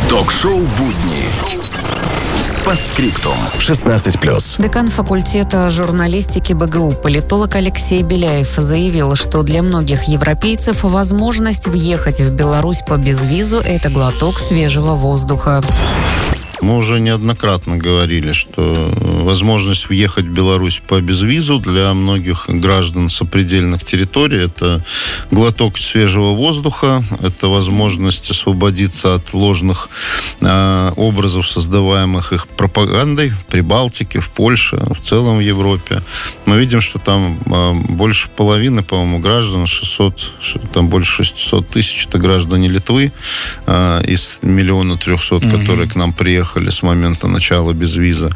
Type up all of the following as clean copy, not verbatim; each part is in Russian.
Ток-шоу «Будни». По скриптум. 16+. Декан факультета журналистики БГУ, политолог Алексей Беляев заявил, что для многих европейцев возможность въехать в Беларусь по безвизу – это глоток свежего воздуха. Мы уже неоднократно говорили, что возможность въехать в Беларусь по безвизу для многих граждан сопредельных территорий – это глоток свежего воздуха, это возможность освободиться от ложных образов, создаваемых их пропагандой в Прибалтике, в Польше, в целом в Европе. Мы видим, что там больше половины, по-моему, граждан, там больше 600 тысяч, это граждане Литвы из 1 300 000, которые к нам приехали с момента начала безвиза.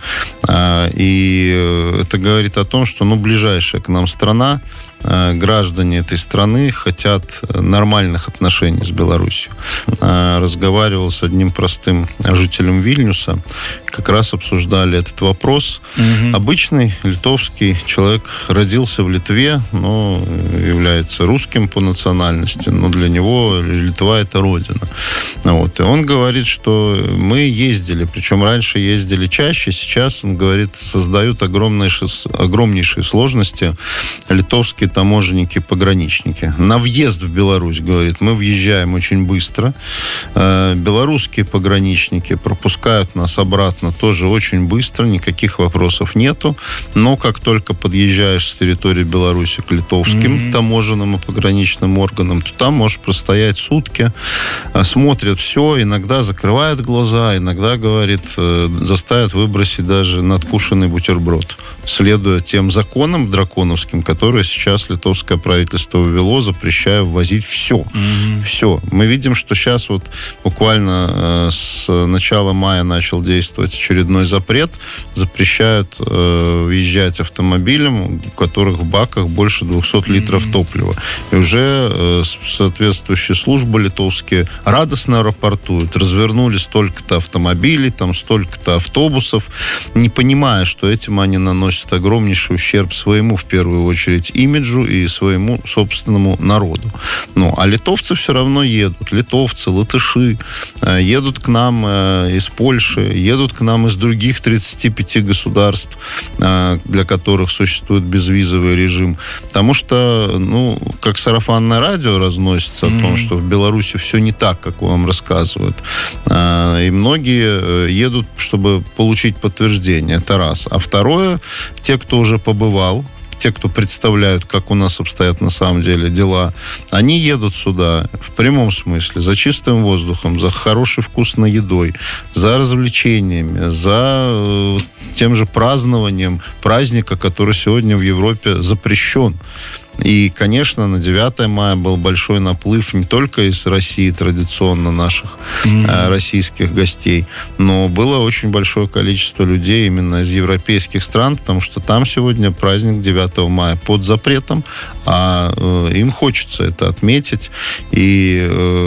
И это говорит о том, что ближайшая к нам страна, граждане этой страны хотят нормальных отношений с Беларусью. Разговаривал с одним простым жителем Вильнюса, как раз обсуждали этот вопрос. Обычный литовский человек родился в Литве, но является русским по национальности, но для него Литва – это родина. И он говорит, что мы ездили, причем раньше ездили чаще, сейчас, он говорит, создают огромнейшие сложности литовские таможенники, пограничники. На въезд в Беларусь, говорит, мы въезжаем очень быстро. Белорусские пограничники пропускают нас обратно тоже очень быстро, никаких вопросов нету. Но как только подъезжаешь с территории Беларуси к литовским таможенным и пограничным органам, то там можешь простоять сутки, смотрят все, иногда закрывают глаза, иногда, говорит, заставят выбросить даже надкушенный бутерброд, следуя тем законам драконовским, которые сейчас литовское правительство ввело, запрещая ввозить все. Все. Мы видим, что сейчас буквально с начала мая начал действовать очередной запрет. Запрещают въезжать автомобилям, у которых в баках больше 200 литров топлива. И уже соответствующие службы литовские радостно рапортуют. Развернули столько-то автомобилей, там столько-то автобусов, не понимая, что этим они наносят огромнейший ущерб своему, в первую очередь, имиджу и своему собственному народу. А литовцы все равно едут. Литовцы, латыши едут к нам из Польши, едут к нам из других 35 государств, для которых существует безвизовый режим. Потому что, как сарафанное радио разносится о том, что в Беларуси все не так, как вам рассказывают. И многие едут, чтобы получить подтверждение. Это раз. А второе, те, кто уже побывал, те, кто представляют, как у нас обстоят на самом деле дела, они едут сюда в прямом смысле за чистым воздухом, за хорошей вкусной едой, за развлечениями, за тем же празднованием праздника, который сегодня в Европе запрещен. И, конечно, на 9 мая был большой наплыв не только из России, традиционно наших российских гостей, но было очень большое количество людей именно из европейских стран, потому что там сегодня праздник 9 мая под запретом, а им хочется это отметить. И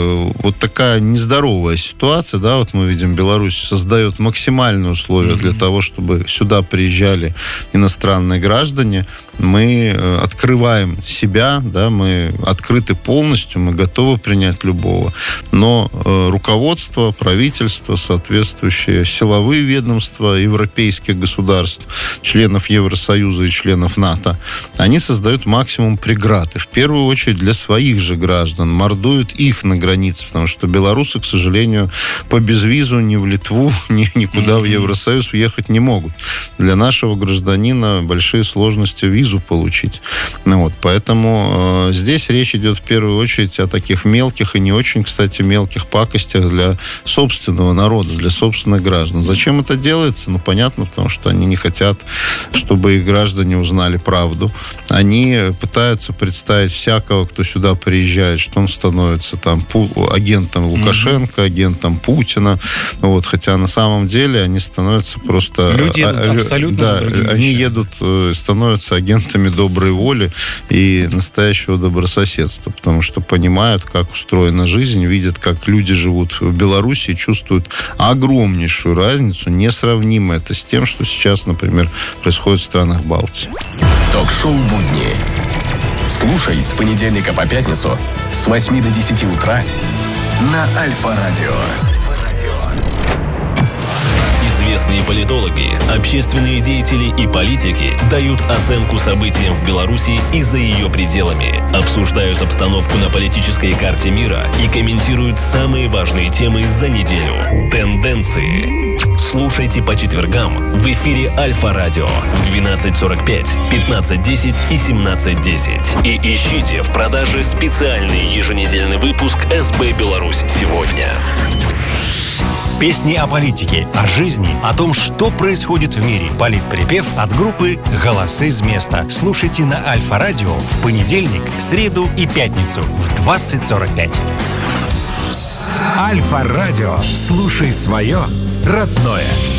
такая нездоровая ситуация, мы видим, Беларусь создает максимальные условия для того, чтобы сюда приезжали иностранные граждане. Мы открываем себя, мы открыты полностью, мы готовы принять любого. Но руководство, правительство, соответствующие силовые ведомства европейских государств, членов Евросоюза и членов НАТО, они создают максимум преград. И в первую очередь для своих же граждан, мордуют их на границе, потому что белорусы, к сожалению, по безвизу ни в Литву, никуда в Евросоюз въехать не могут. Для нашего гражданина большие сложности визу получить. Поэтому здесь речь идет в первую очередь о таких мелких и не очень, кстати, мелких пакостях для собственного народа, для собственных граждан. Зачем это делается? Понятно, потому что они не хотят, чтобы их граждане узнали правду. Они пытаются представить всякого, кто сюда приезжает, что он становится агентом Лукашенко, агентом Путина. Хотя на самом деле они становятся просто... Люди едут абсолютно за другими вещами. Они едут, становятся агентами доброй воли и настоящего добрососедства, потому что понимают, как устроена жизнь, видят, как люди живут в Беларуси и чувствуют огромнейшую разницу, несравнимо это с тем, что сейчас, например, происходит в странах Балтии. Ток-шоу «Будни». Слушай с понедельника по пятницу с 8 до 10 утра на Альфа-радио. Известные политологи, общественные деятели и политики дают оценку событиям в Беларуси и за ее пределами, обсуждают обстановку на политической карте мира и комментируют самые важные темы за неделю. Тенденции. Слушайте по четвергам в эфире Альфа-Радио в 12:45, 15:10 и 17:10. И ищите в продаже специальный еженедельный выпуск СБ «Беларусь сегодня». Песни о политике, о жизни, о том, что происходит в мире. Политприпев от группы «Голосы с места». Слушайте на Альфа-Радио в понедельник, среду и пятницу в 20:45. Альфа-Радио. Слушай свое родное.